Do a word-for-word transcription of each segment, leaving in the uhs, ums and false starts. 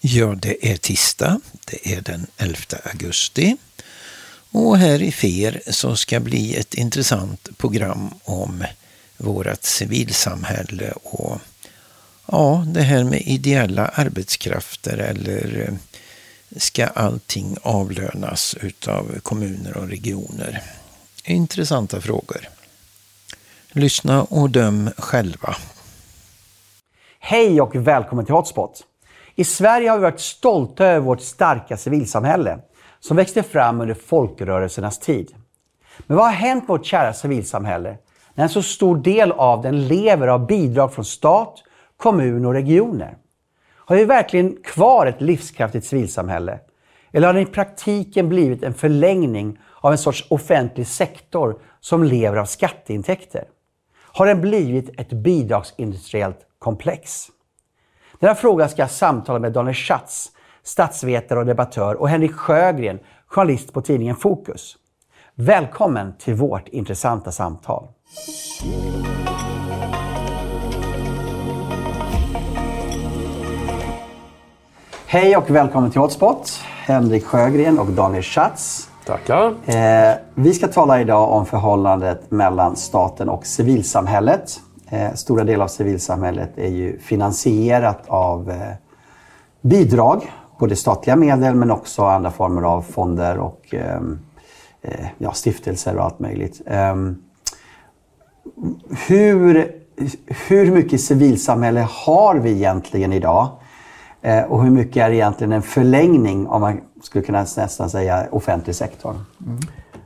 Ja, det är tisdag. Det är den elfte augusti. Och här i F E R så ska bli ett intressant program om vårt civilsamhälle och ja, det här med ideella arbetskrafter, eller ska allting avlönas utav kommuner och regioner? Intressanta frågor. Lyssna och döm själva. Hej och välkommen till Hotspot. I Sverige har vi varit stolta över vårt starka civilsamhälle som växte fram under folkrörelsernas tid. Men vad har hänt med vårt kära civilsamhälle när en så stor del av den lever av bidrag från stat, kommun och regioner? Har vi verkligen kvar ett livskraftigt civilsamhälle? Eller har det i praktiken blivit en förlängning av en sorts offentlig sektor som lever av skatteintäkter? Har den blivit ett bidragsindustriellt komplex? Den här frågan ska jag samtala med Daniel Schatz, statsvetare och debattör, och Henrik Sjögren, journalist på tidningen Fokus. Välkommen till vårt intressanta samtal. Hej och välkommen till Hotspot, Henrik Sjögren och Daniel Schatz. Tackar. Eh, vi ska tala idag om förhållandet mellan staten och civilsamhället. Eh, stora delar av civilsamhället är ju finansierat av eh, bidrag, både statliga medel men också andra former av fonder och eh, eh, ja, stiftelser och allt möjligt. Eh, hur, hur mycket civilsamhälle har vi egentligen idag? Eh, och hur mycket är egentligen en förlängning, om man skulle kunna nästan säga, offentlig sektor? Mm.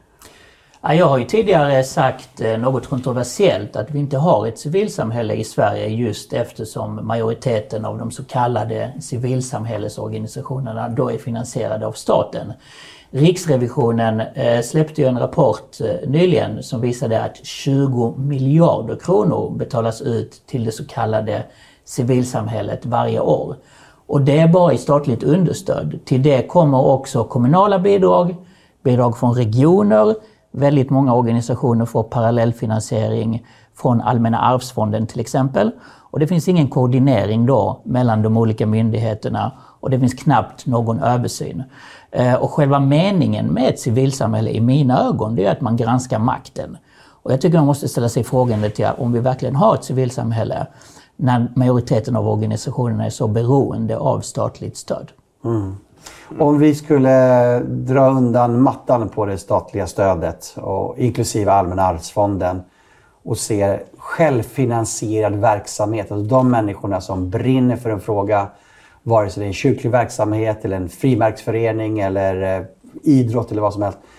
Ja, jag har ju tidigare sagt eh, något kontroversiellt att vi inte har ett civilsamhälle i Sverige, just eftersom majoriteten av de så kallade civilsamhällesorganisationerna då är finansierade av staten. Riksrevisionen eh, släppte ju en rapport eh, nyligen som visade att tjugo miljarder kronor betalas ut till det så kallade civilsamhället varje år. Och det är bara i statligt understöd. Till det kommer också kommunala bidrag, bidrag från regioner. Väldigt många organisationer får parallellfinansiering från Allmänna arvsfonden till exempel. Och det finns ingen koordinering då mellan de olika myndigheterna och det finns knappt någon översyn. Och själva meningen med ett civilsamhälle i mina ögon, det är att man granskar makten. Och jag tycker man måste ställa sig frågan till om vi verkligen har ett civilsamhälle när majoriteten av organisationerna är så beroende av statligt stöd. Mm. Om vi skulle dra undan mattan på det statliga stödet, och inklusive Allmänna arvsfonden, och se självfinansierad verksamhet, alltså de människorna som brinner för en fråga, vare sig det är en kyrklig verksamhet eller en frimärksförening eller eh, idrott eller vad som helst.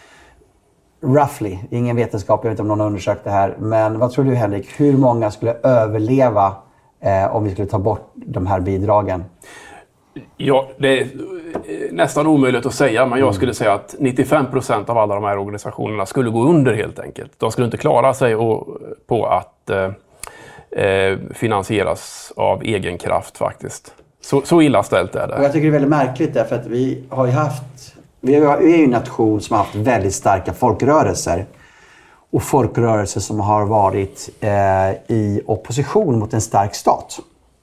Roughly, ingen vetenskap, jag vet inte om någon har undersökt det här, men vad tror du, Henrik, hur många skulle överleva eh, om vi skulle ta bort de här bidragen? Ja, det är nästan omöjligt att säga, men jag skulle säga att nittiofem procent av alla de här organisationerna skulle gå under helt enkelt. De skulle inte klara sig och, på att eh, finansieras av egen kraft faktiskt. Så, så illa ställt är det. Och jag tycker det är väldigt märkligt därför att vi har ju haft, vi är ju en nation som har haft väldigt starka folkrörelser. Och folkrörelser som har varit eh, i opposition mot en stark stat.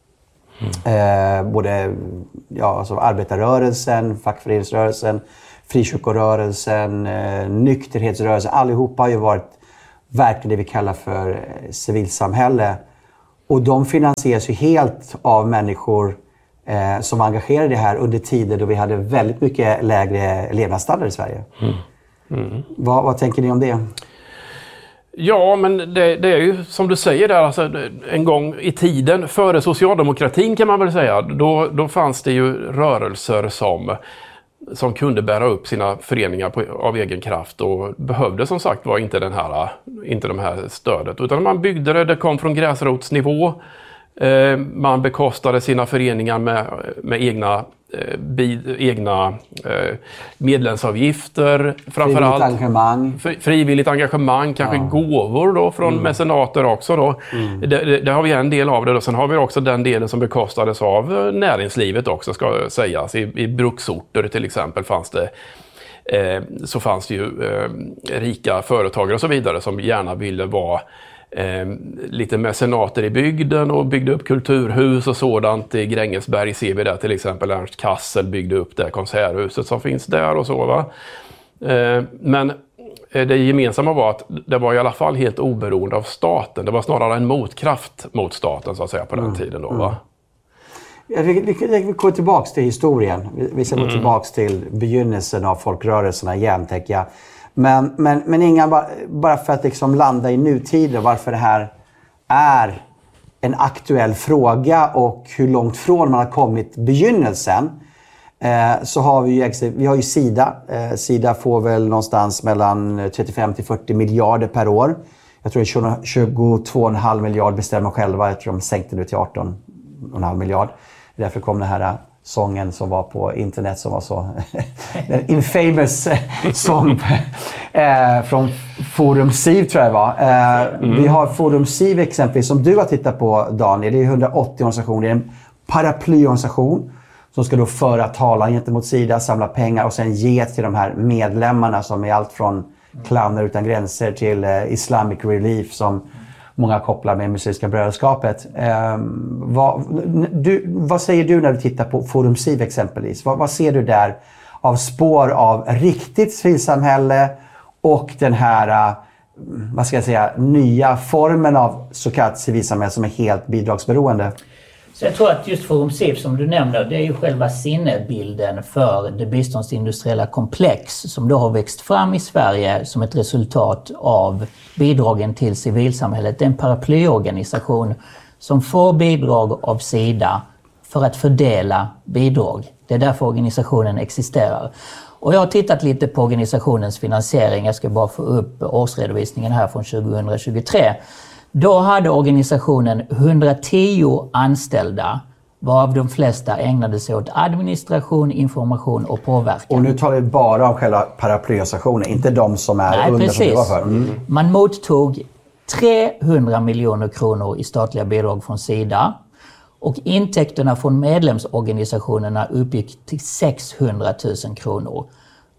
Mm. Eh, både ja, alltså arbetarrörelsen, fackföreningsrörelsen, frikyrkorörelsen, eh, nykterhetsrörelsen. Allihopa har ju varit verkligen det vi kallar för eh, civilsamhälle. Och de finansieras ju helt av människor eh, som var engagerade i det här under tider då vi hade väldigt mycket lägre levnadsstandard i Sverige. Mm. Mm. Vad, vad tänker ni om det? Ja, men det, det är ju som du säger där, alltså, en gång i tiden, före socialdemokratin kan man väl säga, då, då fanns det ju rörelser som, som kunde bära upp sina föreningar på, av egen kraft och behövde som sagt var inte, den här, inte de här stödet, utan man byggde det, det kom från gräsrotsnivå, eh, man bekostade sina föreningar med, med egna Bid, egna eh, medlemsavgifter, framförallt frivilligt engagemang, fri, frivilligt engagemang kanske ja. gåvor då från mm. mecenater också då. Mm. Det, det, det har vi en del av det då. Sen har vi också den delen som bekostades av näringslivet också, ska sägas. I, i bruksorter till exempel fanns det eh, så fanns det ju eh, rika företagare och så vidare som gärna ville vara eh, lite mecenater i bygden och byggde upp kulturhus och sådant. I Grängesberg ser vi där till exempel Ernst Kassel byggde upp det konserthuset som finns där och så, va. Eh, men det gemensamma var att det var i alla fall helt oberoende av staten. Det var snarare en motkraft mot staten så att säga på den mm. tiden då, va. Vi, vi, vi går tillbaka till historien. Vi, vi ska gå mm. tillbaka till begynnelsen av folkrörelserna igen, tänker jag. Men, men, men Inga, bara, bara för att liksom landa i nutiden, varför det här är en aktuell fråga och hur långt från man har kommit begynnelsen, eh, så har vi ju, vi har ju Sida. Eh, Sida får väl någonstans mellan trettiofem till fyrtio miljarder per år. Jag tror att tjugotvå komma fem miljard bestämmer själva. Jag tror de sänkte nu till arton komma fem miljard. Därför kom den här sången som var på internet som var så en infamous sång eh, från Forum Siv, tror jag var. Eh, mm. Vi har Forum Siv exempelvis som du har tittat på, Daniel. Det är hundraåttio organisationer. Det är en paraplyorganisation som ska då föra talan gentemot Sida, samla pengar och sen ge till de här medlemmarna som är allt från Clowner utan gränser till eh, Islamic Relief som många kopplar med Muslimska brödraskapet. Eh, vad, du, vad säger du när du tittar på Forum Siv exempelvis? Vad, vad ser du där av spår av riktigt civilsamhälle och den här, vad ska jag säga, nya formen av så kallat civilsamhälle som är helt bidragsberoende? Så jag tror att just Forum Siv som du nämnde, det är ju själva sinnebilden för det biståndsindustriella komplex som då har växt fram i Sverige som ett resultat av bidragen till civilsamhället. Det är en paraplyorganisation som får bidrag av Sida för att fördela bidrag. Det är därför organisationen existerar. Och jag har tittat lite på organisationens finansiering. Jag ska bara få upp årsredovisningen här från tjugohundratjugotre. Då hade organisationen hundratio anställda, varav de flesta ägnade sig åt administration, information och påverkan. Och nu talar vi bara om själva paraplyorganisationen, inte de som är Nej, under precis. som det var för. Mm. Man mottog trehundra miljoner kronor i statliga bidrag från Sida och intäkterna från medlemsorganisationerna uppgick till sexhundratusen kronor.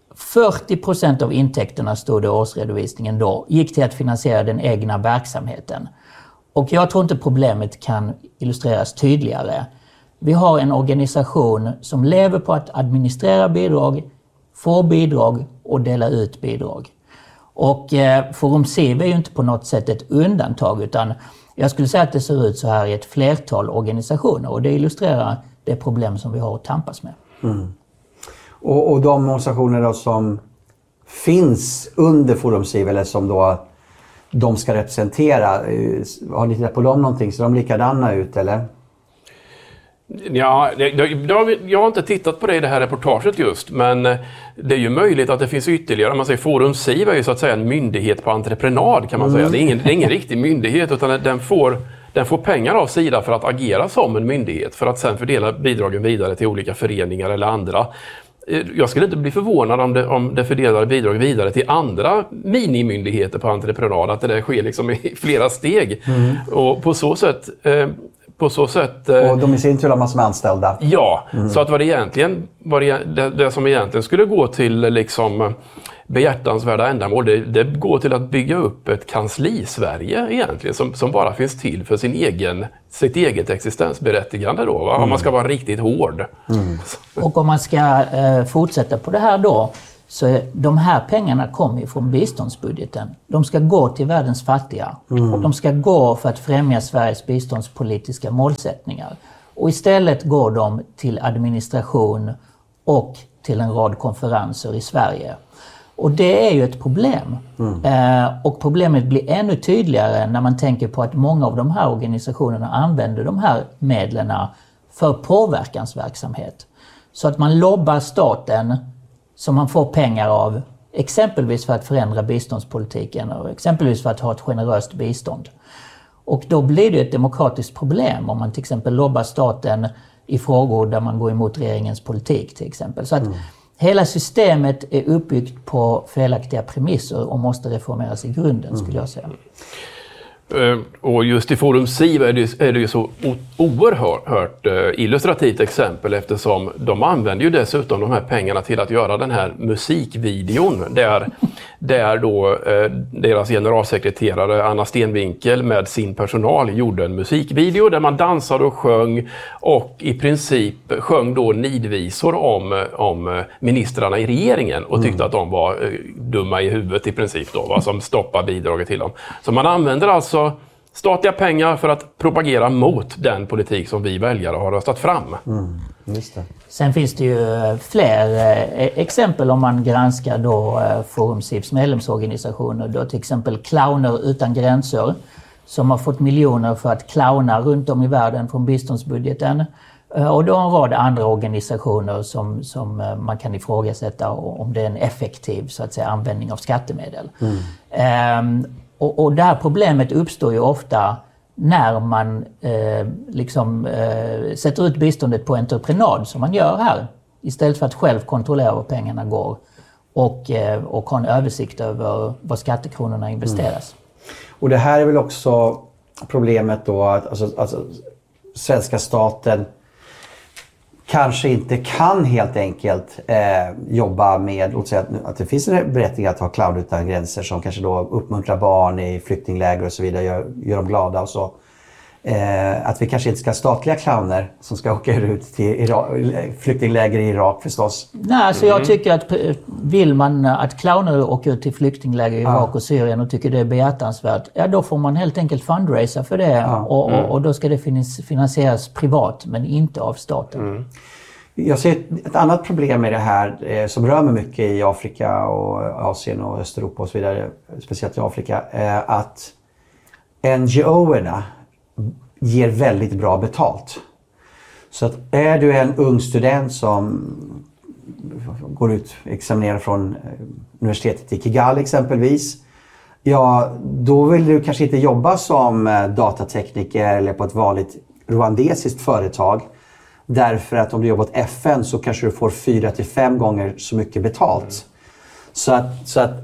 fyrtio procent av intäkterna, stod det i årsredovisningen då, gick till att finansiera den egna verksamheten. Och jag tror inte problemet kan illustreras tydligare. Vi har en organisation som lever på att administrera bidrag, få bidrag och dela ut bidrag. Och eh, Forum Siv är ju inte på något sätt ett undantag, utan jag skulle säga att det ser ut så här i ett flertal organisationer. Och det illustrerar det problem som vi har att tampas med. Mm. Och, och de organisationer då som finns under Forum Siv eller som då de ska representera, har ni tittat på dem någonting? Ser de likadana ut eller? Ja, jag, jag har inte tittat på det i det här reportaget just, men det är ju möjligt att det finns ytterligare. Man säger Forum Siv är ju så att säga en myndighet på entreprenad, kan man säga. Det är ingen, det är ingen riktig myndighet, utan den får, den får pengar av Sida för att agera som en myndighet, för att sen fördela bidragen vidare till olika föreningar eller andra. Jag skulle inte bli förvånad om det, om det fördelar bidrag vidare till andra minimyndigheter på entreprenad, att det där sker liksom i flera steg. Mm. Och på så sätt... Eh, På så sätt, och de i sin tur har massor med anställda. Ja, mm. så att vad det egentligen, vad det, det, det som egentligen skulle gå till liksom behjärtansvärda ändamål, det, det går till att bygga upp ett kansli Sverige egentligen, som, som bara finns till för sin egen, sitt eget existensberättigande då, va? Mm. Om man ska vara riktigt hård. Mm. Och om man ska eh, fortsätta på det här då, så de här pengarna kommer ju från biståndsbudgeten. De ska gå till världens fattiga. Mm. Och de ska gå för att främja Sveriges biståndspolitiska målsättningar. Och istället går de till administration och till en rad konferenser i Sverige. Och det är ju ett problem. Mm. Eh, och problemet blir ännu tydligare när man tänker på att många av de här organisationerna använder de här medlen för påverkansverksamhet. Så att man lobbar staten som man får pengar av, exempelvis för att förändra biståndspolitiken och exempelvis för att ha ett generöst bistånd. Och då blir det ett demokratiskt problem om man till exempel lobbar staten i frågor där man går emot regeringens politik till exempel. Så att mm. hela systemet är uppbyggt på felaktiga premisser och måste reformeras i grunden, mm. skulle jag säga. Och just i Forum Siv är det, är det ju så oerhört illustrativt exempel, eftersom de använder ju dessutom de här pengarna till att göra den här musikvideon där där då eh, deras generalsekreterare Anna Stenvinkel med sin personal gjorde en musikvideo där man dansade och sjöng och i princip sjöng då nidvisor om, om ministrarna i regeringen och tyckte mm. att de var eh, dumma i huvudet i princip då, va, som stoppar bidraget till dem. Så man använder alltså statliga pengar för att propagera mot den politik som vi väljare har röstat fram. Mm, just det. Sen finns det ju fler eh, exempel om man granskar då eh, Forum SIFs medlemsorganisationer. Då till exempel Clowner utan gränser som har fått miljoner för att clowna runt om i världen från biståndsbudgeten. Eh, och då en rad andra organisationer som, som eh, man kan ifrågasätta om det är en effektiv så att säga, användning av skattemedel. Mm. Eh, Och, och det här problemet uppstår ju ofta när man eh, liksom, eh, sätter ut biståndet på entreprenad som man gör här. Istället för att själv kontrollera var pengarna går och, eh, och ha en översikt över var skattekronorna investeras. Mm. Och det här är väl också problemet då att alltså, alltså, svenska staten kanske inte kan helt enkelt eh, jobba med, låt säga att, att det finns en berättigelse att ha Clown utan gränser som kanske då uppmuntrar barn i flyktingläger och så vidare, gör, gör dem glada och så. Eh, att vi kanske inte ska ha statliga clowner som ska åka ut till Irak, flyktingläger i Irak förstås. Nej, alltså jag tycker att vill man att clowner åker ut till flyktingläger i Irak ja. och Syrien och tycker det är behjärtansvärt, ja då får man helt enkelt fundraisa för det ja. och, och, och då ska det finansieras privat men inte av staten. Mm. Jag ser ett, ett annat problem med det här eh, som rör mig mycket i Afrika och Asien och Östeuropa och så vidare, speciellt i Afrika, eh, att N G O-erna ger väldigt bra betalt. Så att är du en ung student som går ut examinerar från universitetet i Kigali exempelvis, ja då vill du kanske inte jobba som datatekniker eller på ett vanligt rwandesiskt företag. Därför att om du jobbar åt F N så kanske du får fyra till fem gånger så mycket betalt. Mm. Så att, så att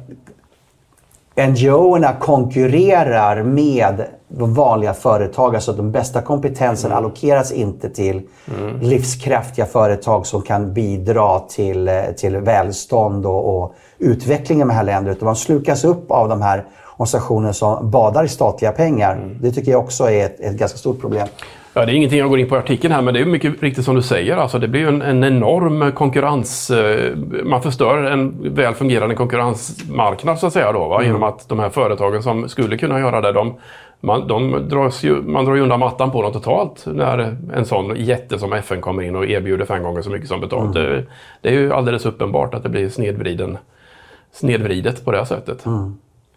N G O-erna konkurrerar med de vanliga företagen så att de bästa kompetensen mm. allokeras inte till mm. livskraftiga företag som kan bidra till, till välstånd och, och utvecklingen med det här länderna. Utan de slukas upp av de här organisationerna som badar i statliga pengar. Mm. Det tycker jag också är ett, ett ganska stort problem. Ja, det är ingenting jag går in på i artikeln här, men det är mycket riktigt som du säger. Alltså, det blir en, en enorm konkurrens. Man förstör en väl fungerande konkurrensmarknad så att säga då, va? Mm. Genom att de här företagen som skulle kunna göra det, de, man, de dras ju, man drar ju undan mattan på dem totalt när en sån jätte som F N kommer in och erbjuder fem gånger så mycket som betalt. Mm. Det, det är ju alldeles uppenbart att det blir snedvriden, snedvridet på det här sättet. Mm.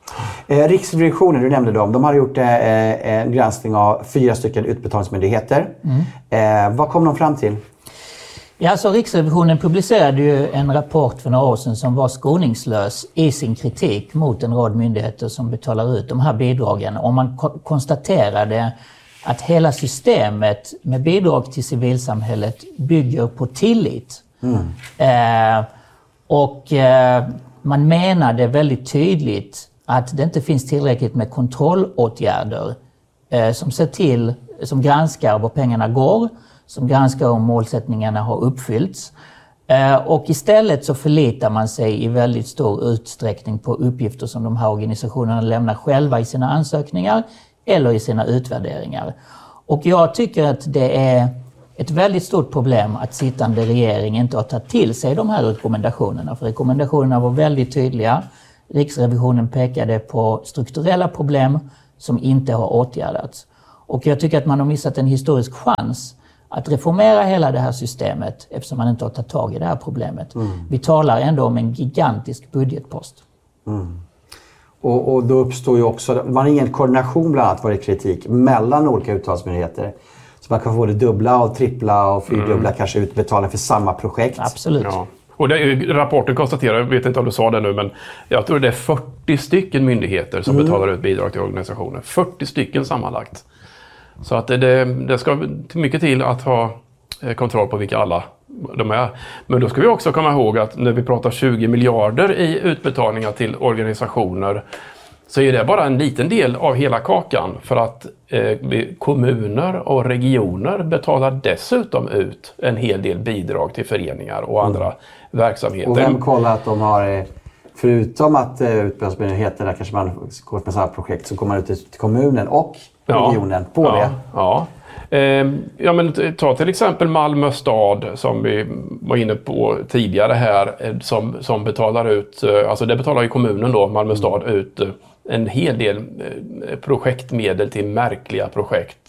Eh, Riksrevisionen, du nämnde dem, de har gjort eh, en granskning av fyra stycken utbetalningsmyndigheter. Mm. Eh, vad kom de fram till? Ja, alltså Riksrevisionen publicerade ju en rapport för några år sedan som var skoningslös i sin kritik mot en rad myndigheter som betalar ut de här bidragen. Och man ko- konstaterade att hela systemet med bidrag till civilsamhället bygger på tillit. Mm. Eh, och eh, man menade väldigt tydligt att det inte finns tillräckligt med kontrollåtgärder eh, som ser till, som granskar var pengarna går, som granskar om målsättningarna har uppfyllts. Eh, och istället så förlitar man sig i väldigt stor utsträckning på uppgifter som de här organisationerna lämnar själva i sina ansökningar eller i sina utvärderingar. Och jag tycker att det är ett väldigt stort problem att sittande regering inte har tagit till sig de här rekommendationerna. För rekommendationerna var väldigt tydliga. Riksrevisionen pekade på strukturella problem som inte har åtgärdats. Och jag tycker att man har missat en historisk chans att reformera hela det här systemet eftersom man inte har tagit tag i det här problemet. Mm. Vi talar ändå om en gigantisk budgetpost. Mm. Och, och då uppstår ju också, man har ingen koordination bland annat var det kritik mellan olika uttalsmyndigheter. Så man kan få det dubbla och trippla och fyrdubbla mm. kanske utbetalning för samma projekt. Absolut. Ja. Och det, rapporten konstaterar, jag vet inte om du sa det nu, men jag tror det är fyrtio stycken myndigheter som mm. betalar ut bidrag till organisationer. fyrtio stycken sammanlagt. Så att det, det, det ska mycket till att ha kontroll på vilka alla de är. Men då ska vi också komma ihåg att när vi pratar tjugo miljarder i utbetalningar till organisationer så är det bara en liten del av hela kakan, för att eh, kommuner och regioner betalar dessutom ut en hel del bidrag till föreningar och andra mm. verksamheter. Och vem kollar att de har förutom att uh, utbyggnadsmyndigheterna kanske man går med sådana projekt så kommer man ut till kommunen och regionen ja, på ja, det. Ja. Eh, ja, men ta till exempel Malmö stad som vi var inne på tidigare här som, som betalar ut, alltså det betalar ju kommunen då, Malmö stad, ut en hel del projektmedel till märkliga projekt.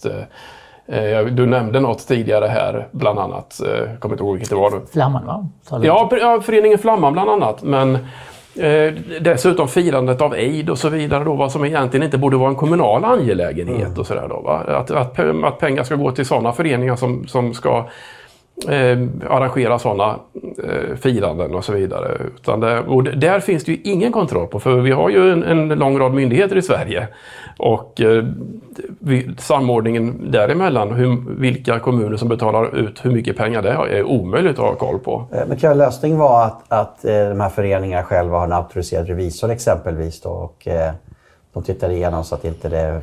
Du nämnde något tidigare här, bland annat. Jag kommer inte ihåg vilket det var. Flamman, va? Ja, ja, föreningen Flamman bland annat. Men eh, dessutom firandet av Eid och så vidare då, vad som egentligen inte borde vara en kommunal angelägenhet mm. och sådär då, va? Att, att, att pengar ska gå till sådana föreningar som, som ska eh, arrangera sådana eh, firanden och så vidare. Utan det, och där finns det ju ingen kontroll på, för vi har ju en, en lång rad myndigheter i Sverige. Och eh, vi, samordningen däremellan, hur, vilka kommuner som betalar ut hur mycket pengar det är omöjligt att ha koll på. Men kan lösningen vara att, att eh, de här föreningarna själva har en auktoriserad revisor exempelvis då, och eh, de tittar igenom så att inte det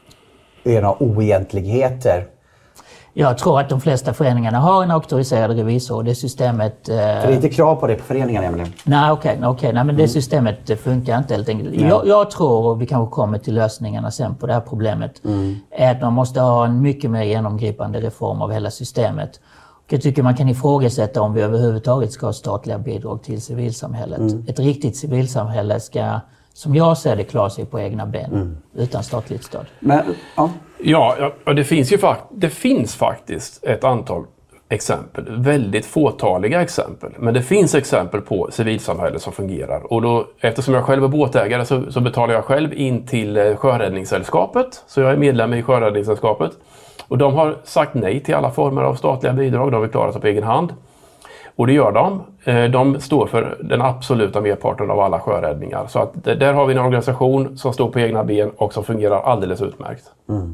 är några oegentligheter? Jag tror att de flesta föreningarna har en auktoriserad revisor och det systemet... Eh... För det är inte krav på det på föreningarna, nämligen? Nej, okej. Okay, okay, nej, men det systemet funkar inte helt enkelt. Jag, jag tror, och vi kanske kommer till lösningarna sen på det här problemet, mm. är att man måste ha en mycket mer genomgripande reform av hela systemet. Och jag tycker man kan ifrågasätta om vi överhuvudtaget ska ha statliga bidrag till civilsamhället. Mm. Ett riktigt civilsamhälle ska, som jag ser det, klara sig på egna ben mm. utan statligt stöd. Men, ja. Ja, ja, det finns ju fakt- det finns faktiskt ett antal exempel, väldigt fåtaliga exempel, men det finns exempel på civilsamhälle som fungerar. Och då, eftersom jag själv är båtägare så, så betalar jag själv in till Sjöräddningssällskapet, så jag är medlem i Sjöräddningssällskapet. Och de har sagt nej till alla former av statliga bidrag, de vill klara sig på egen hand. Och det gör de. De står för den absoluta merparten av alla sjöräddningar. Så att där har vi en organisation som står på egna ben och som fungerar alldeles utmärkt. Mm.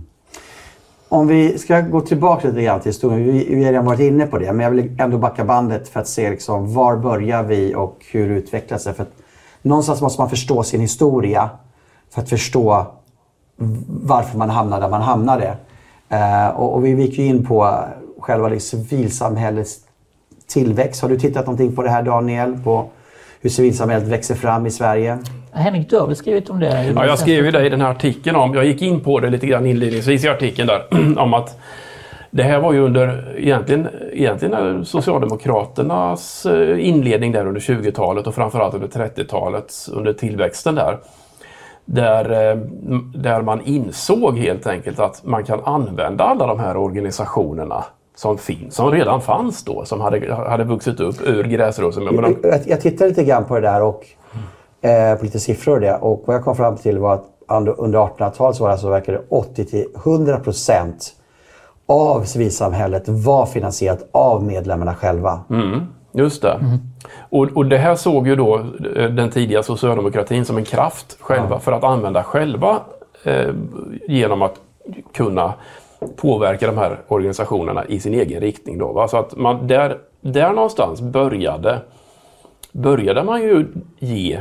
Om vi ska gå tillbaka lite grann till historien, vi, vi har redan varit inne på det, men jag vill ändå backa bandet för att se liksom, var börjar vi och hur utvecklas det. För att någonstans måste man förstå sin historia för att förstå varför man hamnade där man hamnade. Uh, och, och vi gick ju in på själva det civilsamhällets tillväxt. Har du tittat någonting på det här, Daniel, på hur civilsamhället växer fram i Sverige? Henrik, du har väl skrivit om det? Ja, jag skrev ju det i den här artikeln om, jag gick in på det lite grann inledningsvis i artikeln där, om att det här var ju under egentligen, egentligen Socialdemokraternas inledning där under tjugotalet och framförallt under trettiotalet, under tillväxten där. Där, där man insåg helt enkelt att man kan använda alla de här organisationerna som finns, som redan fanns då, som hade, hade vuxit upp ur gräsroten. Men de... jag, jag tittade lite grann på det där och eh, på lite siffror det, och vad jag kom fram till var att under artonhundratalet så var det alltså verkade åttio till hundra procent av civilsamhället var finansierat av medlemmarna själva. Mm, just det. Mm. Och, och det här såg ju då den tidiga socialdemokratin som en kraft själva ja. för att använda själva eh, genom att kunna påverka de här organisationerna i sin egen riktning då, va? Så att man där, där någonstans började, började man ju ge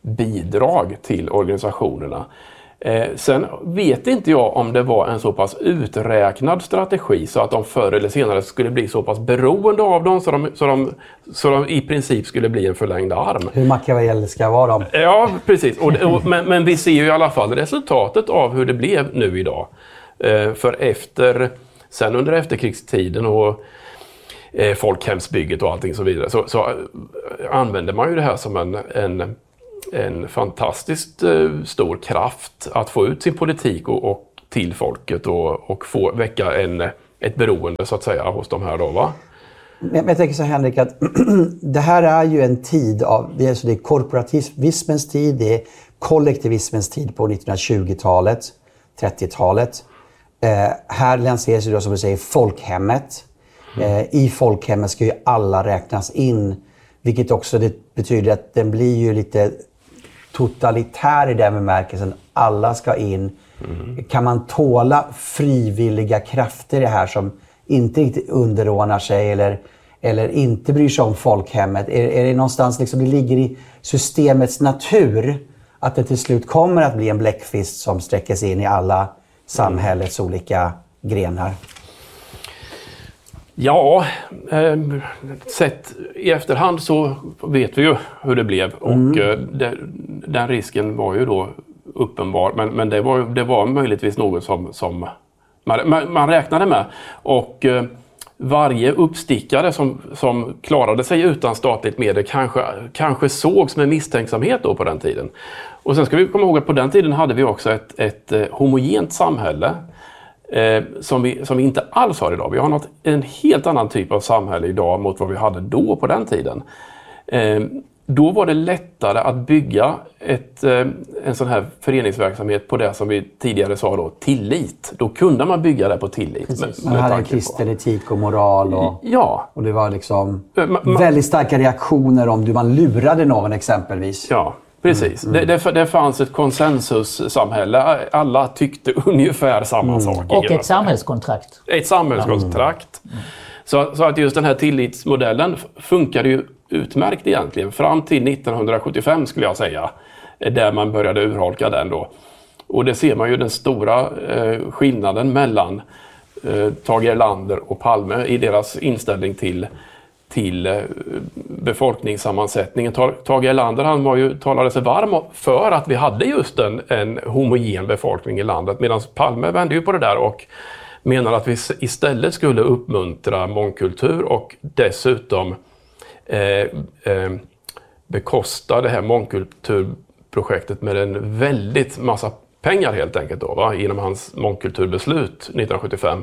bidrag till organisationerna. Eh, sen vet inte jag om det var en så pass uträknad strategi så att de förr eller senare skulle bli så pass beroende av dem så de, så de, så de i princip skulle bli en förlängd arm. Hur machiavelliska var de? Ja, precis. Och, och, men, men vi ser ju i alla fall resultatet av hur det blev nu idag. Eh, för efter, sen under efterkrigstiden och eh, folkhemsbygget och allting så vidare så, så använder man ju det här som en, en, en fantastiskt eh, stor kraft att få ut sin politik och, och till folket och, och få väcka en, ett beroende så att säga hos de här då, va? Men jag tänker så, Henrik, att det här är ju en tid av, det är, så det är korporativismens tid, det är kollektivismens tid på nittonhundratjugotalet, trettiotalet. Eh, här lanseras ju då, som du säger, folkhemmet. Eh, I folkhemmet ska ju alla räknas in, vilket också det betyder att den blir ju lite totalitär i den bemärkelsen. Alla ska in. Mm. Kan man tåla frivilliga krafter i det här som inte riktigt underordnar sig eller, eller inte bryr sig om folkhemmet? Är, är det någonstans liksom, det ligger i systemets natur att det till slut kommer att bli en bläckfisk som sträcker sig in i alla samhällets olika grenar? Ja, eh, sett i efterhand så vet vi ju hur det blev. Mm. Och eh, det, den risken var ju då uppenbar. Men, men det, var, det var möjligtvis något som, som man, man, man räknade med. Och eh, varje uppstickare som, som klarade sig utan statligt medel kanske, kanske sågs med misstänksamhet då på den tiden. Och sen ska vi komma ihåg att på den tiden hade vi också ett, ett, ett homogent samhälle. Eh, som, vi, som vi inte alls har idag. Vi har något, en helt annan typ av samhälle idag mot vad vi hade då på den tiden. Eh, då var det lättare att bygga ett, eh, en sån här föreningsverksamhet på det som vi tidigare sa då, tillit. Då kunde man bygga det på tillit. Med, med man hade en kristen etik och moral. Och, ja. och det var liksom man, man, väldigt starka reaktioner om du man lurade någon exempelvis. Ja. Precis. Mm, mm. Det, det, det fanns ett konsensussamhälle. Alla tyckte ungefär samma mm. sak. Och ett samhällskontrakt. Ett samhällskontrakt. Mm. Så, så att just den här tillitsmodellen funkade ju utmärkt egentligen. Fram till nittonhundrasjuttiofem skulle jag säga. Där man började urholka den då. Och det ser man ju den stora eh, skillnaden mellan eh, Tage Erlander och Palme i deras inställning till till befolkningssammansättningen. Tage Erlander han var ju, talade sig varm för att vi hade just en, en homogen befolkning i landet, medan Palme vände ju på det där och menar att vi istället skulle uppmuntra mångkultur och dessutom eh, eh, bekosta det här mångkulturprojektet med en väldigt massa pengar helt enkelt då, va? Genom hans mångkulturbeslut nittonhundrasjuttiofem.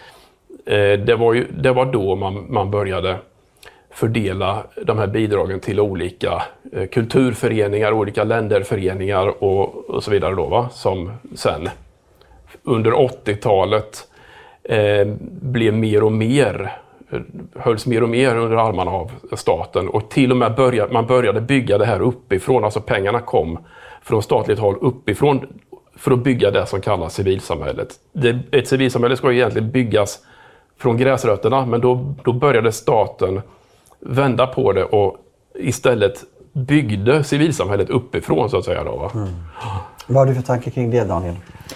Eh, det, var ju, det var då man, man började fördela de här bidragen till olika eh, kulturföreningar, olika länderföreningar och, och så vidare då, va? Som sen under åttiotalet eh, blev mer och mer, hölls mer och mer under armarna av staten och till och med började, man började bygga det här uppifrån, alltså pengarna kom från statligt håll uppifrån för att bygga det som kallas civilsamhället. Det, ett civilsamhälle ska ju egentligen byggas från gräsrötterna, men då, då började staten vända på det och istället byggde civilsamhället uppifrån så att säga. Då, va? Mm. Vad har du för tankar kring det, Daniel?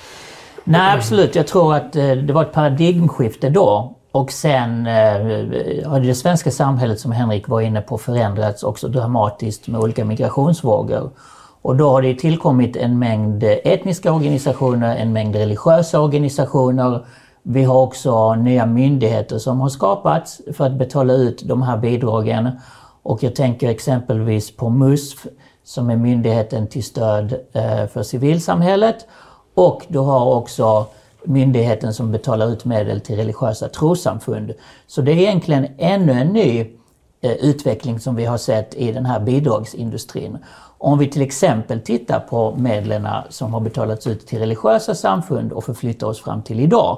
Nej, absolut. Jag tror att eh, det var ett paradigmskifte då. Och sen eh, har det svenska samhället, som Henrik var inne på, förändrats också dramatiskt med olika migrationsvågor. Och då har det tillkommit en mängd etniska organisationer, en mängd religiösa organisationer. Vi har också nya myndigheter som har skapats för att betala ut de här bidragen. Och jag tänker exempelvis på M U S F som är myndigheten till stöd för civilsamhället. Och du har också myndigheten som betalar ut medel till religiösa trossamfund. Så det är egentligen ännu en ny utveckling som vi har sett i den här bidragsindustrin. Om vi till exempel tittar på medlen som har betalats ut till religiösa samfund och förflyttar oss fram till idag.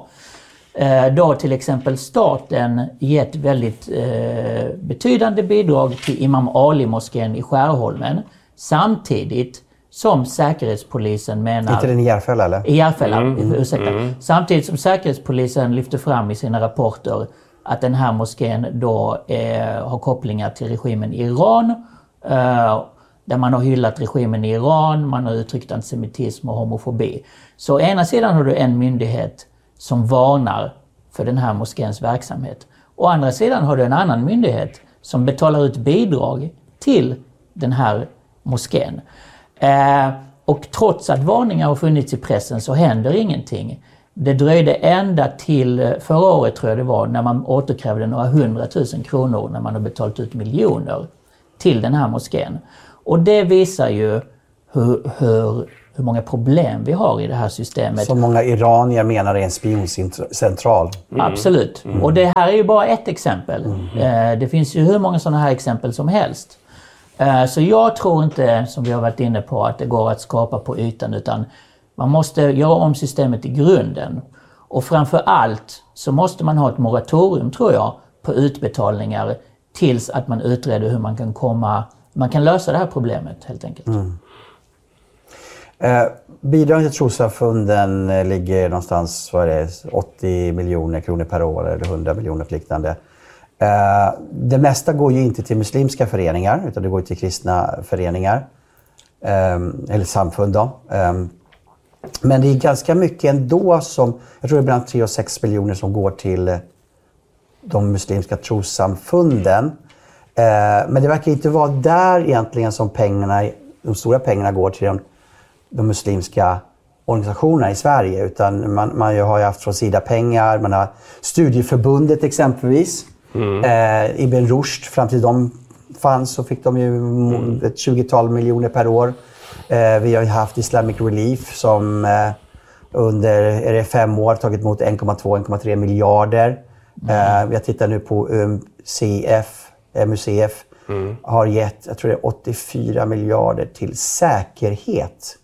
Då har till exempel staten gett väldigt eh, betydande bidrag till Imam Ali-moskén i Skärholmen, samtidigt som Säkerhetspolisen menar... Inte den i Järfälla eller? I Järfälla, mm, ursäkta. Mm. Samtidigt som Säkerhetspolisen lyfter fram i sina rapporter att den här moskén då eh, har kopplingar till regimen i Iran. Eh, där man har hyllat regimen i Iran, man har uttryckt antisemitism och homofobi. Så å ena sidan har du en myndighet som varnar för den här moskéns verksamhet. Å andra sidan har du en annan myndighet som betalar ut bidrag till den här moskén. Eh, och trots att varningar har funnits i pressen så händer ingenting. Det dröjde ända till förra året, tror jag det var, när man återkrävde några hundratusen kronor när man har betalat ut miljoner till den här moskén. Och det visar ju hur, hur, hur många problem vi har i det här systemet. Som många iranier menar är en spioncentral. Mm. Absolut. Mm. Och det här är ju bara ett exempel. Mm. Det finns ju hur många sådana här exempel som helst. Så jag tror inte, som vi har varit inne på, att det går att skapa på ytan, utan man måste göra om systemet i grunden. Och framför allt så måste man ha ett moratorium, tror jag, på utbetalningar tills att man utreder hur man kan komma, man kan lösa det här problemet helt enkelt. Mm. Eh, bidrag till trossamfunden ligger någonstans, vad är det, åttio miljoner kronor per år eller hundra miljoner liknande. Eh, det mesta går ju inte till muslimska föreningar, utan det går till kristna föreningar eh, eller samfund då. Eh, men det är ganska mycket ändå som, jag tror det är bland tre och sex miljoner som går till de muslimska trossamfunden. Eh, men det verkar inte vara där egentligen som pengarna, de stora pengarna går till de, de muslimska organisationerna i Sverige. Utan man, man har ju haft från Sida pengar, man har Studieförbundet exempelvis. Mm. Eh, Ibn Rushd, fram till de fanns så fick de ju mm. ett tjugotal miljoner per år. Eh, vi har ju haft Islamic Relief som eh, under är det fem år tagit emot en komma två till en komma tre miljarder. Mm. Eh, jag tittar nu på um, C F, M U C F mm. har gett, jag tror det är åttiofyra miljarder till säkerhet.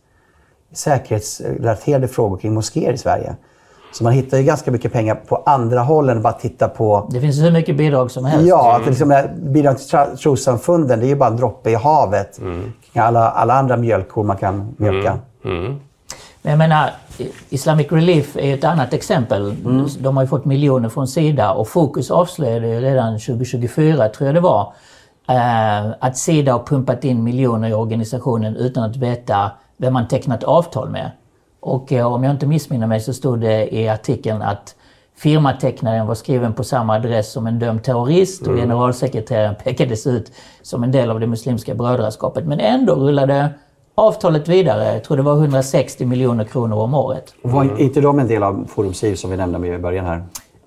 Säkerhetsrelaterade frågor kring moskéer i Sverige. Så man hittar ju ganska mycket pengar på andra håll än bara titta på... Det finns hur mycket bidrag som helst. Ja, mm. liksom, bidrag till trossamfunden, det är ju bara en droppe i havet. Mm. Alla, alla andra mjölkkor man kan mjölka. Mm. Mm. Men jag menar, Islamic Relief är ett annat exempel. Mm. De har ju fått miljoner från Sida och Fokus avslöjade ju redan tjugo tjugofyra, tror jag det var, eh, att Sida har pumpat in miljoner i organisationen utan att veta vem man tecknat avtal med. Och eh, om jag inte missminner mig så stod det i artikeln att firmatecknaren var skriven på samma adress som en dömd terrorist och mm. generalsekreteraren pekades ut som en del av det muslimska brödraskapet. Men ändå rullade avtalet vidare. Jag tror det var hundrasextio miljoner kronor om året. Mm. Var inte de en del av Forum Civ som vi nämnde med i början här?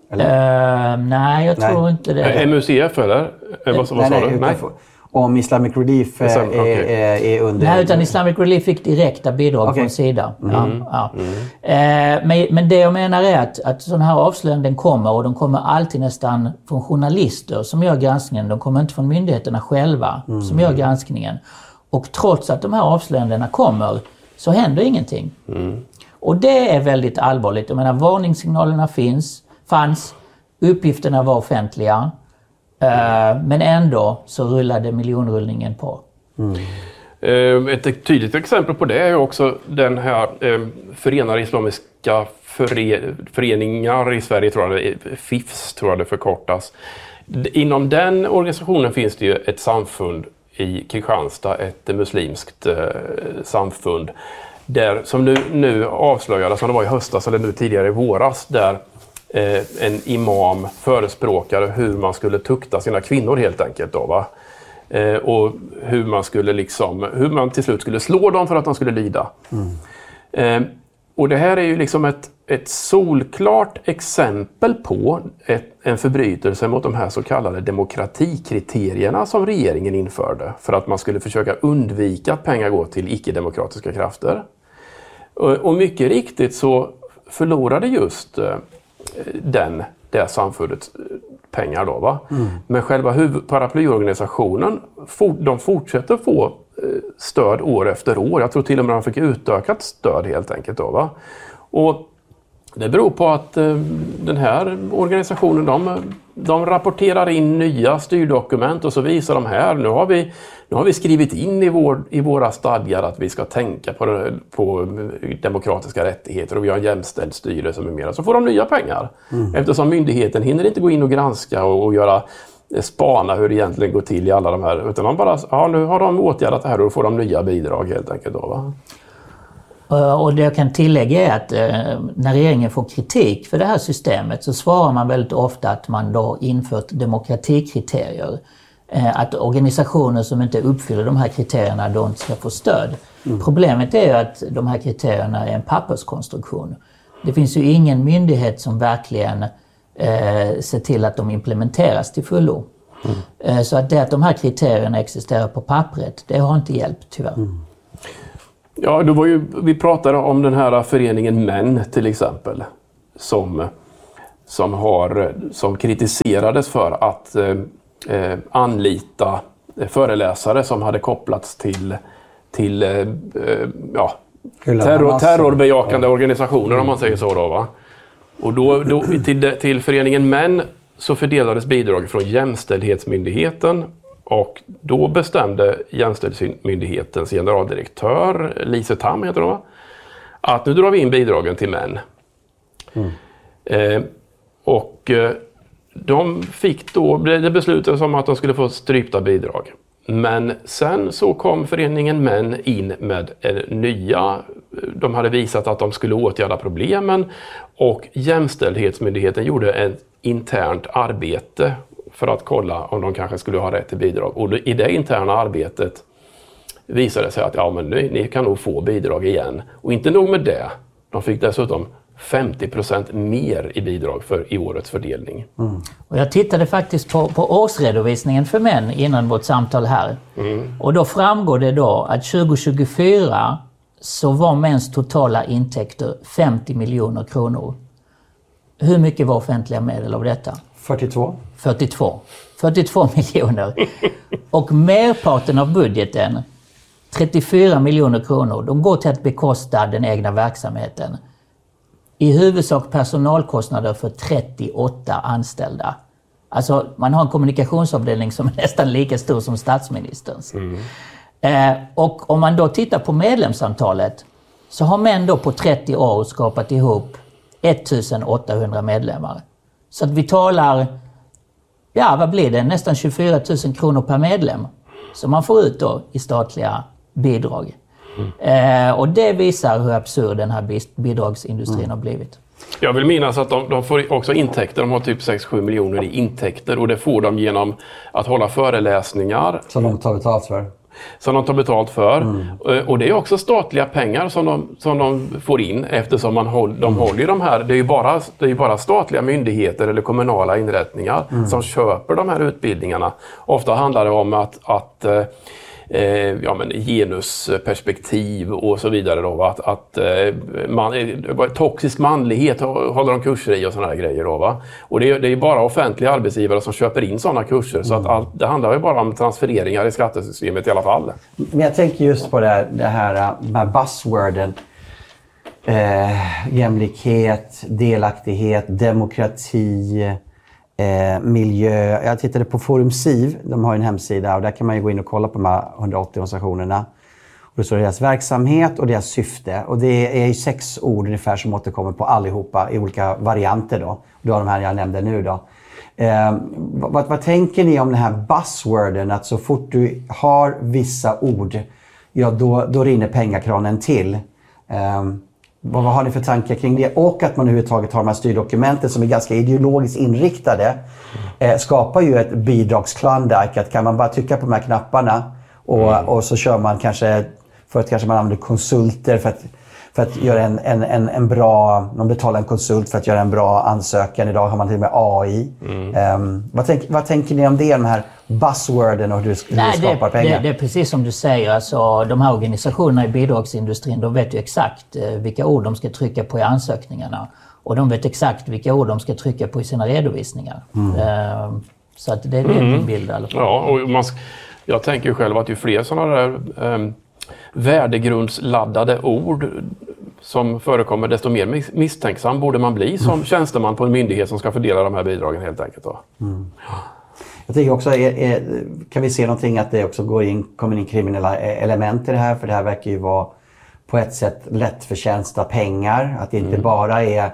Uh, nej, jag tror nej. inte det. M U C F eller? Vad, vad sa nej, du? Nej, nej. Om Islamic Relief är, okay. är, är under... Nej, utan Islamic Relief fick direkta bidrag okay. från Sida. Mm. Ja, ja. Mm. Eh, men, men det jag menar är att, att sådana här avslöjanden kommer, och de kommer alltid nästan från journalister som gör granskningen. De kommer inte från myndigheterna själva mm. som gör granskningen. Och trots att de här avslöjandena kommer så händer ingenting. Mm. Och det är väldigt allvarligt. Jag menar, varningssignalerna finns, fanns, uppgifterna var offentliga. Mm. Men ändå så rullade miljonrullningen på. Mm. Ett tydligt exempel på det är också den här Förenade Islamiska Föreningar i Sverige, tror jag det, F I F S tror jag det förkortas. Inom den organisationen finns det ju ett samfund i Kristianstad, ett muslimskt samfund där, som nu, nu avslöjades, som det var i höstas eller nu tidigare i våras, där en imam förespråkade hur man skulle tukta sina kvinnor helt enkelt då, va? Eh, och hur man skulle liksom, hur man till slut skulle slå dem för att de skulle lyda. Mm. Eh, och det här är ju liksom ett, ett solklart exempel på ett, en förbrytelse mot de här så kallade demokratikriterierna som regeringen införde för att man skulle försöka undvika att pengar går till icke-demokratiska krafter. Och, och mycket riktigt så förlorade just eh, den, det samfundet pengar då, va? Mm. Men själva huvud, paraplyorganisationen for, de fortsätter få stöd år efter år. Jag tror till och med de fick utökat stöd helt enkelt då, va? Och det beror på att eh, den här organisationen, de, de rapporterar in nya styrdokument och så visar de här. Nu har vi, nu har vi skrivit in i, vår, i våra stadgar att vi ska tänka på, på demokratiska rättigheter och vi har en jämställd styrelse med mera. Så får de nya pengar. Mm. Eftersom myndigheten hinner inte gå in och granska och, och göra spana hur det egentligen går till i alla de här. Utan de bara, ja, nu har de åtgärdat det här och då får de nya bidrag helt enkelt då, va? Och det jag kan tillägga är att eh, när regeringen får kritik för det här systemet så svarar man väldigt ofta att man då infört demokratikriterier. Eh, att organisationer som inte uppfyller de här kriterierna då inte ska få stöd. Mm. Problemet är ju att de här kriterierna är en papperskonstruktion. Det finns ju ingen myndighet som verkligen eh, ser till att de implementeras till fullo. Mm. Eh, så att det att de här kriterierna existerar på pappret, det har inte hjälpt tyvärr. Mm. Ja, då var ju, vi pratade om den här föreningen Män till exempel som, som, har, som kritiserades för att eh, anlita föreläsare som hade kopplats till, till eh, ja, terror, terrorbejakande organisationer om man säger så då, va? Och då, då till, till föreningen Män så fördelades bidrag från Jämställdhetsmyndigheten. Och då bestämde Jämställdhetsmyndighetens generaldirektör, Lise Tam heter hon, att nu drar vi in bidragen till Män. Mm. Eh, och eh, de fick då, det beslutades om att de skulle få strypta bidrag. Men sen så kom föreningen Män in med eh, nya de hade visat att de skulle åtgärda problemen, och Jämställdhetsmyndigheten gjorde ett internt arbete för att kolla om de kanske skulle ha rätt till bidrag. Och i det interna arbetet visade det sig att ja, men nu, ni kan nog få bidrag igen. Och inte nog med det, de fick dessutom femtio procent mer i bidrag för i årets fördelning. Mm. Och jag tittade faktiskt på, på årsredovisningen för män innan vårt samtal här. Mm. Och då framgår det då att tjugo tjugofyra så var mäns totala intäkter femtio miljoner kronor. Hur mycket var offentliga medel av detta? fyrtiotvå. fyrtiotvå. fyrtiotvå miljoner. Och merparten av budgeten, trettiofyra miljoner kronor, de går till att bekosta den egna verksamheten. I huvudsak personalkostnader för trettioåtta anställda. Alltså man har en kommunikationsavdelning som är nästan lika stor som statsministerns. Mm. Eh, och om man då tittar på medlemsantalet så har män då på trettio år skapat ihop ettusen åttahundra medlemmar. Så att vi talar, ja vad blir det, nästan tjugofyra tusen kronor per medlem som man får ut då i statliga bidrag. Mm. Eh, och det visar hur absurd den här bidragsindustrin mm. har blivit. Jag vill minnas att de, de får också intäkter, de har typ sex sju miljoner i intäkter, och det får de genom att hålla föreläsningar. Som de tar betalt för. Som de tar betalt för. Mm. Och det är också statliga pengar som de, som de får in, eftersom man håll, de mm. håller de här, det är ju bara, det är ju bara statliga myndigheter eller kommunala inrättningar mm. som köper de här utbildningarna. Ofta handlar det om att, att eh, ja, men genusperspektiv och så vidare då, att, att man, toxisk manlighet håller de kurser i och sådana här grejer då, va? Och det är, det är bara offentliga arbetsgivare som köper in sådana kurser, mm. så att allt, det handlar ju bara om transfereringar i skattesystemet i alla fall. Men jag tänker just på det här, det här med buzzworden. Eh, jämlikhet, delaktighet, demokrati, eh, miljö. Jag tittade på Forum Civ, de har en hemsida och där kan man ju gå in och kolla på de här hundraåttio organisationerna. Och det står deras verksamhet och deras syfte. Och det är ju sex ord ungefär som återkommer på allihopa i olika varianter då. Du har de här jag nämnde nu då. Eh, vad, vad tänker ni om den här buzzworden, att så fort du har vissa ord, ja då, då rinner pengakranen till. Eh, Vad, vad har ni för tankar kring det? Och att man överhuvudtaget har de här styrdokumenten som är ganska ideologiskt inriktade eh, skapar ju ett bidragsklondyke. Att kan man bara trycka på de här knapparna och, mm. och så kör man kanske, förut kanske man använder konsulter för att, för att göra en, en, en, en bra, man betalar en konsult för att göra en bra ansökan. Idag har man till och med A I. Mm. Um, vad, tänk, vad tänker ni om det, de här buzzworden och hur du, hur Nej, du skapar det, pengar? Det, det är precis som du säger. Alltså, de här organisationerna i bidragsindustrin, de vet ju exakt eh, vilka ord de ska trycka på i ansökningarna. Och de vet exakt vilka ord de ska trycka på i sina redovisningar. Mm. Uh, så att det är mm. min bild i alla fall. Ja, och man, jag tänker ju själv att ju fler sådana där um, värdegrundsladdade ord som förekommer, desto mer misstänksam borde man bli som mm. tjänsteman på en myndighet som ska fördela de här bidragen helt enkelt. Då. Mm. Jag tycker också, är, är, kan vi se någonting att det också går in, kommer in kriminella element i det här? För det här verkar ju vara på ett sätt lättförtjänsta pengar. Att det inte mm. bara är,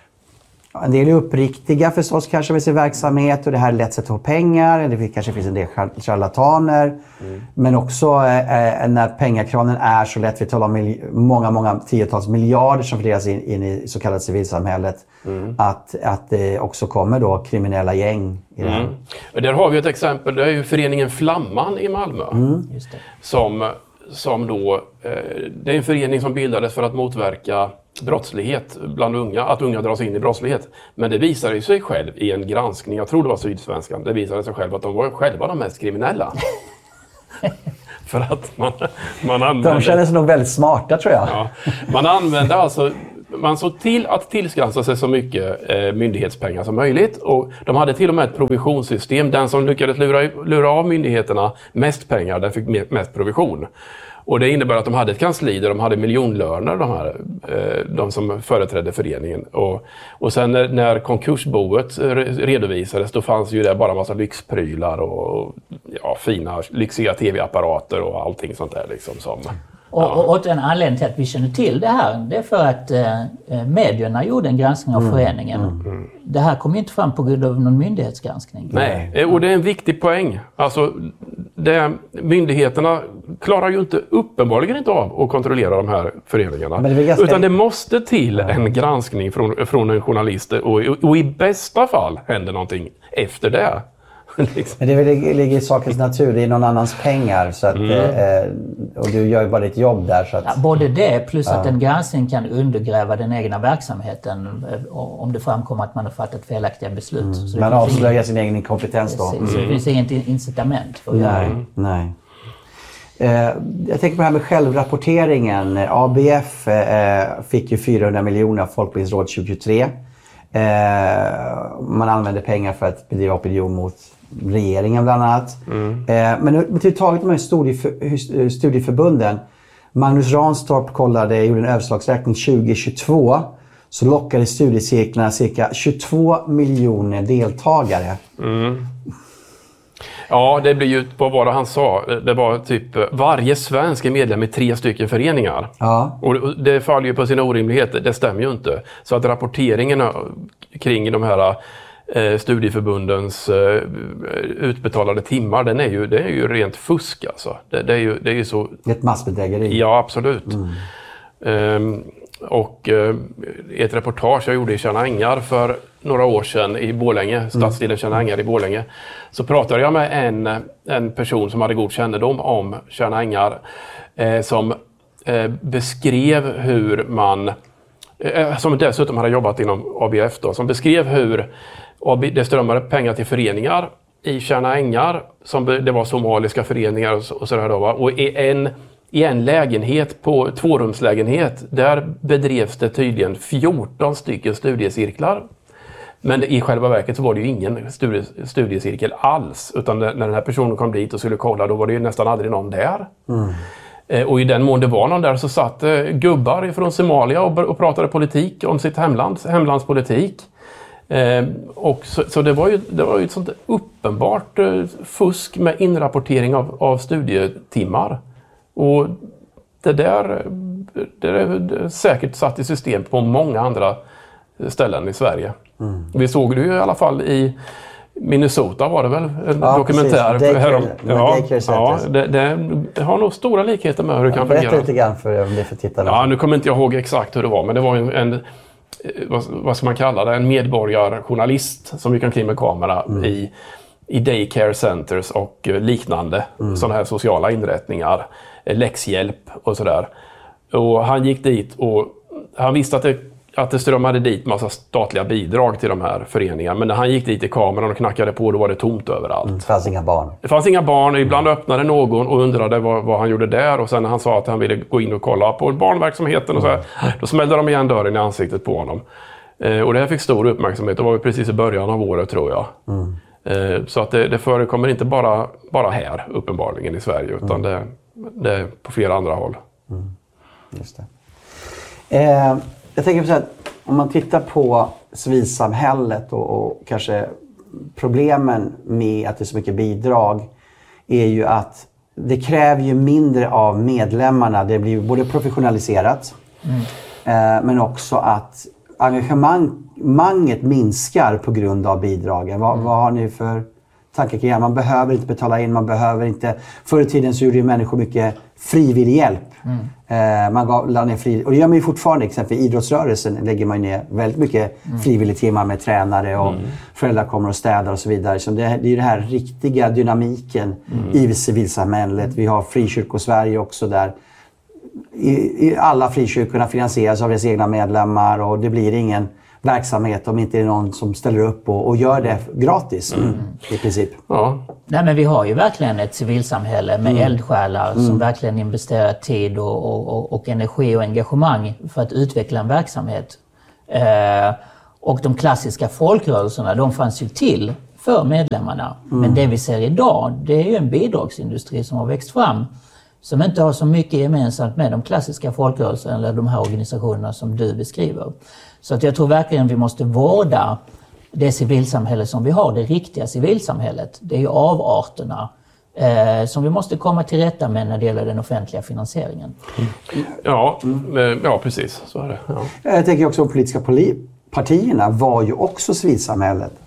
en del är uppriktiga förstås kanske med sin verksamhet och det här är lätt sätt att få pengar. Det kanske finns en del charlataner. Mm. Men också eh, när pengakranen är så lätt, vi talar om mil- många, många tiotals miljarder som fördelas in, in i så kallat civilsamhället. Mm. Att, att det också kommer då kriminella gäng i det här. Mm. Där har vi ett exempel, det är ju föreningen Flamman i Malmö. Mm. Just det. Som, som då, eh, det är en förening som bildades för att motverka brottslighet bland unga, att unga dras in i brottslighet. Men det visade ju sig själv i en granskning, jag tror det var Sydsvenskan, det visade sig själv att de var själva de mest kriminella. För att man, man använde... De känner sig nog väldigt smarta tror jag. Ja, man använde alltså, man såg till att tillskansa sig så mycket eh, myndighetspengar som möjligt. Och de hade till och med ett provisionssystem. Den som lyckades lura, lura av myndigheterna mest pengar, den fick mest provision. Och det innebär att de hade ett kansli där de hade miljonlöner, de, här, eh, de som företrädde föreningen. Och, och sen när, när konkursboet redovisades, då fanns ju där bara en massa lyxprylar och ja, fina, lyxiga tv-apparater och allting sånt där. Liksom, som, ja. och, och, och en anledning till att vi känner till det här, det är för att eh, medierna gjorde en granskning av mm. föreningen. Mm. Det här kom inte fram på grund av någon myndighetsgranskning. Nej, och det är en viktig poäng. Alltså, det, myndigheterna klarar ju inte, uppenbarligen inte av att kontrollera de här föreningarna. Men det är ganska... Utan det måste till en granskning från, från en journalist och, och i bästa fall händer någonting efter det. Liksom. Men det ligger i sakens natur, det är någon annans pengar så att, mm. eh, och du gör ju bara ditt jobb där. Så att, ja, både det plus ja. att en granskning kan undergräva den egna verksamheten om det framkommer att man har fattat felaktiga beslut. Mm. Så man avslöjar ingen... sin egen inkompetens då. Mm. Så det finns inget incitament för det. Nej, nej. Eh, jag tänker på det här med självrapporteringen. A B F eh, fick ju fyrahundra miljoner av Folkbildningsrådet tjugohundratjugotre. Eh, man använde pengar för att bedriva opinion mot regeringen bland annat. Mm. Eh, men överhuvudtaget de här studieför, studieförbunden. Magnus Ranstorp kollade, gjorde en överslagsräkning tjugohundratjugotvå. Så lockade studiecirklarna cirka tjugotvå miljoner deltagare. Mm. Ja, det blir ju, vad var det han sa? Det var typ varje svensk är medlem i tre stycken föreningar. Ja. Och det faller ju på sina orimligheter, det stämmer ju inte. Så att rapporteringen kring de här eh, studieförbundens eh, utbetalade timmar, den är ju, det är ju rent fusk alltså. Det, det är ju, det är ju så... Ett massbedrägeri. Ja, absolut. Mm. Um, och uh, ett reportage jag gjorde i Tjärna Ängar för några år sedan i Borlänge, stadsdelen Tjärna Ängar i Borlänge, så pratade jag med en, en person som hade god kännedom om Tjärna Ängar eh, som eh, beskrev hur man, eh, som dessutom hade jobbat inom A B F då, som beskrev hur det strömmade pengar till föreningar i Tjärna Ängar, som det var somaliska föreningar och, och sådär då, va? Och i en I en lägenhet, på tvårumslägenhet, där bedrevs det tydligen fjorton stycken studiecirklar. Men i själva verket så var det ju ingen studie, studiecirkel alls. Utan när den här personen kom dit och skulle kolla, då var det ju nästan aldrig någon där. Mm. Eh, och i den mån det var någon där så satt eh, gubbar från Somalia och, och pratade politik om sitt hemland, hemlandspolitik. Eh, och så, så det var ju, det var ju ett sånt uppenbart eh, fusk med inrapportering av, av studietimmar. Och det där det är säkert satt i system på många andra ställen i Sverige. Mm. Vi såg det ju i alla fall i Minnesota, var det väl en ja, dokumentär. Daycare, härom, ja, ja, det, det, det har nog stora likheter med hur det kan berätta fungera. Lite grann för om det för tittarna. Ja, nu kommer inte jag ihåg exakt hur det var, men det var en, en vad, vad ska man kalla det, en medborgarjournalist som gick omkring med kamera mm. i, i daycare centers och liknande mm. sådana här sociala inrättningar, läxhjälp och sådär. Och han gick dit och han visste att det, att det strömmade dit massa statliga bidrag till de här föreningarna. Men när han gick dit i kameran och knackade på, då var det tomt överallt. Mm, det fanns inga barn. Det fanns inga barn. Ibland mm. öppnade någon och undrade vad, vad han gjorde där. Och sen när han sa att han ville gå in och kolla på barnverksamheten och så här, mm. då smällde de igen dörren i ansiktet på honom. Eh, och det här fick stor uppmärksamhet. Det var ju precis i början av året, tror jag. Mm. Eh, så att det, det förekommer inte bara, bara här, uppenbarligen i Sverige, utan mm. det, det är på flera andra håll. Mm. Just det. Eh, jag tänker på så här, om man tittar på civilsamhället och, och kanske problemen med att det är så mycket bidrag är ju att det kräver ju mindre av medlemmarna. Det blir ju både professionaliserat mm. eh, men också att engagemanget minskar på grund av bidragen. Vad, mm. vad har ni för tankar kring det? Man behöver inte betala in, man behöver inte... Förr i tiden så gjorde ju människor mycket frivillig hjälp. Mm. Eh, man gav, la ner fri, och det gör man ju fortfarande, exempelvis i idrottsrörelsen lägger man ner väldigt mycket mm. frivillig timmar med tränare och mm. föräldrar kommer och städar och så vidare. Så det, det är ju den här riktiga dynamiken mm. i civilsamhället. Vi har Frikyrkosverige också där i, i alla frikyrkorna finansieras av deras egna medlemmar och det blir ingen verksamhet om inte är någon som ställer upp och, och gör det gratis mm. i princip. Ja. Nej, men vi har ju verkligen ett civilsamhälle med mm. eldsjälar mm. som verkligen investerar tid och, och, och energi och engagemang för att utveckla en verksamhet. Eh, och de klassiska folkrörelserna, de fanns ju till för medlemmarna. Mm. Men det vi ser idag, det är ju en bidragsindustri som har växt fram som inte har så mycket gemensamt med de klassiska folkrörelserna eller de här organisationerna som du beskriver. Så att jag tror verkligen vi måste vårda det civilsamhälle som vi har, det riktiga civilsamhället. Det är ju avarterna eh, som vi måste komma till rätta med när det gäller den offentliga finansieringen. Mm. Ja, mm. ja, precis. Så är det. Ja. Jag tänker också på politiska poli- partierna var ju också civilsamhället.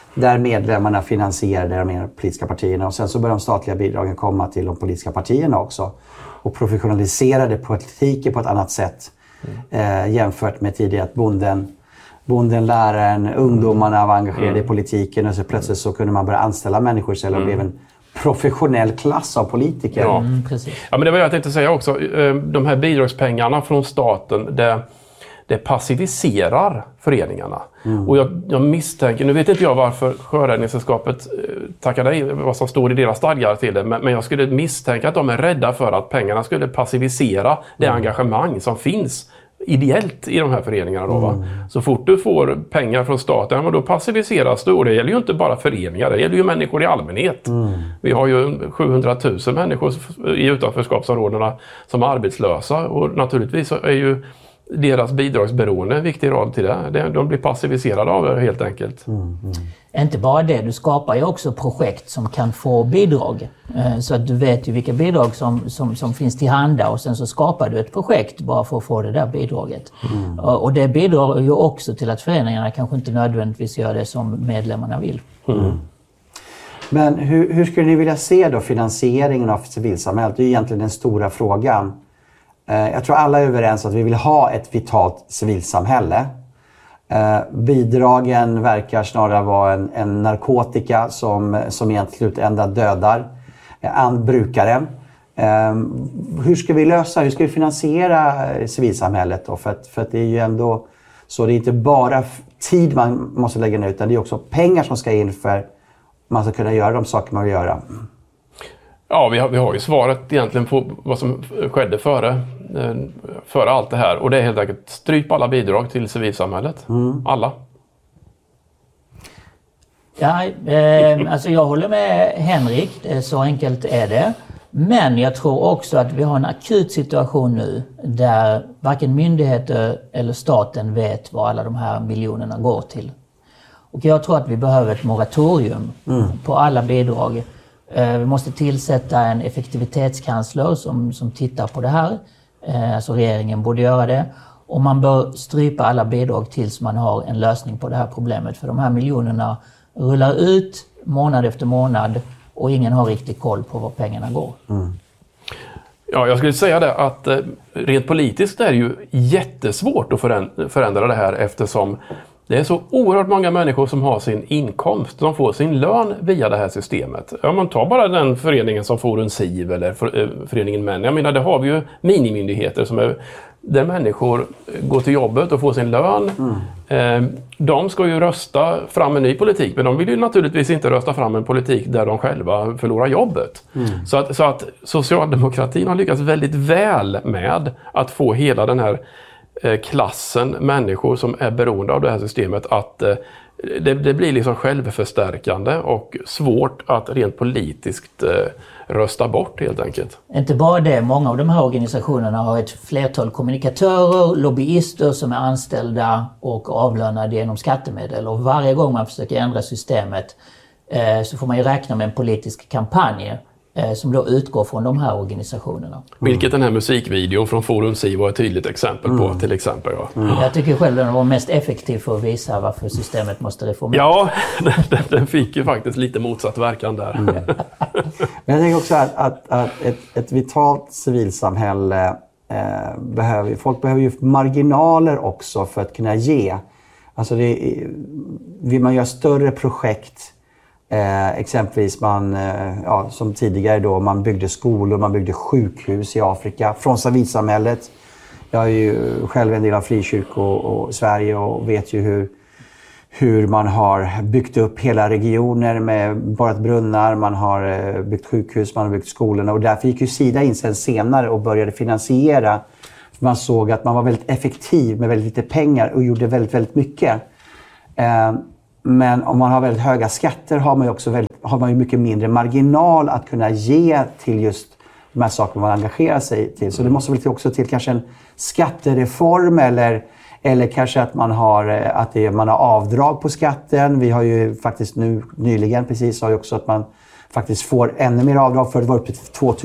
där medlemmarna finansierade de politiska partierna. Och sen så började de statliga bidragen komma till de politiska partierna också. Och professionaliserade politiken på ett annat sätt mm. eh, jämfört med tidigare att bonden, bonden, läraren, ungdomarna var engagerade mm. i politiken. Och så plötsligt så kunde man börja anställa människor istället och mm. blev en professionell klass av politiker. Ja. Mm, precis. Ja, men det var jag tänkte säga också. De här bidragspengarna från staten, det, det passiviserar föreningarna. Mm. Och jag, jag misstänker, nu vet inte jag varför Sjöräddningssällskapet tackar dig, vad som står i deras stadgar till det, men, men jag skulle misstänka att de är rädda för att pengarna skulle passivisera det mm. engagemang som finns ideellt i de här föreningarna då, va? Mm. Så fort du får pengar från staten, då passiviseras du, och det gäller ju inte bara föreningar, det gäller ju människor i allmänhet. Mm. Vi har ju sjuhundratusen människor i utanförskapsområdena som är arbetslösa, och naturligtvis är ju deras bidragsberoende en viktig roll till det. De blir passiviserade av det helt enkelt. Mm. Mm. Inte bara det, du skapar ju också projekt som kan få bidrag. Så att du vet ju vilka bidrag som, som, som finns till handa, och sen så skapar du ett projekt bara för att få det där bidraget. Mm. Och det bidrar ju också till att föreningarna kanske inte nödvändigtvis gör det som medlemmarna vill. Mm. Men hur, hur skulle ni vilja se då finansieringen av civilsamhället? Det är egentligen den stora frågan. Jag tror alla är överens att vi vill ha ett vitalt civilsamhälle. Eh, bidragen verkar snarare vara en, en narkotika som, som egentligen slutändan dödar eh, brukaren. Eh, hur ska vi lösa, hur ska vi finansiera civilsamhället då? För att, för att det är ju ändå så, det är inte bara tid man måste lägga ner, utan det är också pengar som ska in för att man ska kunna göra de saker man vill göra. Ja, vi har, vi har ju svaret egentligen på vad som skedde före, före allt det här. Och det är helt enkelt stryp alla bidrag till civilsamhället. Mm. Alla. Ja, eh, alltså jag håller med Henrik, så enkelt är det. Men jag tror också att vi har en akut situation nu där varken myndigheter eller staten vet vad alla de här miljonerna går till. Och jag tror att vi behöver ett moratorium mm. på alla bidrag. Vi måste tillsätta en effektivitetskansler som, som tittar på det här. Alltså regeringen borde göra det. Och man bör strypa alla bidrag tills man har en lösning på det här problemet. För de här miljonerna rullar ut månad efter månad och ingen har riktigt koll på var pengarna går. Mm. Ja, jag skulle säga det att rent politiskt är det ju jättesvårt att förändra det här, eftersom det är så oerhört många människor som har sin inkomst, som får sin lön via det här systemet. Ja, man tar bara den föreningen som Forum Civ eller föreningen Män. Jag menar, det har vi ju minimyndigheter som är, där människor går till jobbet och får sin lön. Mm. De ska ju rösta fram en ny politik, men de vill ju naturligtvis inte rösta fram en politik där de själva förlorar jobbet. Mm. Så, att, så att socialdemokratin har lyckats väldigt väl med att få hela den här klassen människor som är beroende av det här systemet att eh, det, det blir liksom självförstärkande och svårt att rent politiskt eh, rösta bort helt enkelt. Inte bara det, många av de här organisationerna har ett flertal kommunikatörer, lobbyister som är anställda och avlönade genom skattemedel, och varje gång man försöker ändra systemet eh, så får man ju räkna med en politisk kampanj som då utgår från de här organisationerna. Mm. Vilket den här musikvideon från Forum Civ var ett tydligt exempel på, mm. till exempel. Ja. Mm. Jag tycker själv den var mest effektiv för att visa varför systemet måste reformeras. Ja, den, den fick ju faktiskt lite motsatt verkan där. Mm. Men jag tänker också att, att, att ett, ett vitalt civilsamhälle eh, behöver, folk behöver ju marginaler också för att kunna ge. Alltså det, vill man göra större projekt, Eh, exempelvis man, eh, ja, som tidigare då, man byggde skolor, man byggde sjukhus i Afrika från civilsamhället. Jag är ju själv en del av frikyrkor och, och Sverige och vet ju hur, hur man har byggt upp hela regioner med borrat brunnar, man har eh, byggt sjukhus, man har byggt skolorna, och därför gick ju Sida in sen senare och började finansiera. Man såg att man var väldigt effektiv med väldigt lite pengar och gjorde väldigt, väldigt mycket. Eh, Men om man har väldigt höga skatter har man ju också väldigt, har man ju mycket mindre marginal att kunna ge till just de här sakerna man engagerar sig till. Så det måste väl också till kanske en skattereform, eller, eller kanske att man har, att det, man har avdrag på skatten. Vi har ju faktiskt nu nyligen precis har ju också att man faktiskt får ännu mer avdrag, för det var upp till tvåtusen